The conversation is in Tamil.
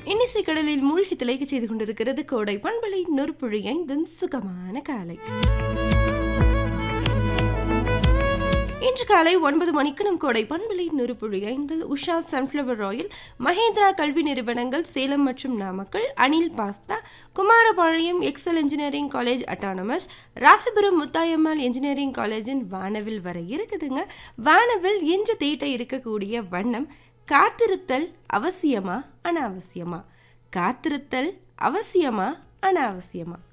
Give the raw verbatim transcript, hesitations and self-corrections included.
இன்னிசை கடலில் மூழ்கி திளைக்க செய்து கொண்டிருக்கிறது கோடை பண்பலை நொறுப்புழி ஐந்தின் சுகமான காலை. இன்று காலை ஒன்பது மணிக்கு நம் கோடை பண்பலை நொறுப்புழி ஐந்தில் உஷா சன்ஃப்ளவர் ஆயில், மகேந்திரா கல்வி நிறுவனங்கள் சேலம் மற்றும் Namakkal, Anil pasta, Kumarapalayam XL engineering college autonomous, Rasipuram Muthayammal engineering காலேஜின் வானவில் வர இருக்குதுங்க. வானவில் இன்று தீட்ட இருக்கக்கூடிய வண்ணம் காத்திருத்தல் அவசியமா அனாவசியமா, காத்திருத்தல் அவசியமா அனாவசியமா.